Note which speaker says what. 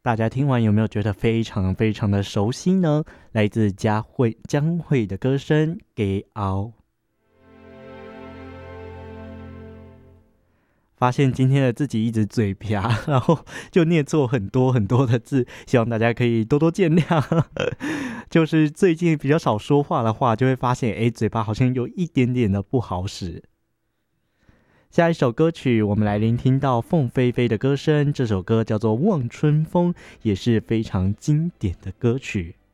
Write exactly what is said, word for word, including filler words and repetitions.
Speaker 1: 大家听完有没有觉得非常非常的熟悉呢？来自江蕙江蕙的歌声《给熬》。发现今天的自己一直嘴瓢，然后就念错很多很多的字，希望大家可以多多见谅。就是最近比较少说话的话，就会发现哎，嘴巴好像有一点点的不好使。下一首歌曲，我们来聆听到凤飞飞的歌声，这首歌叫做《望春风》，也是非常经典的歌曲。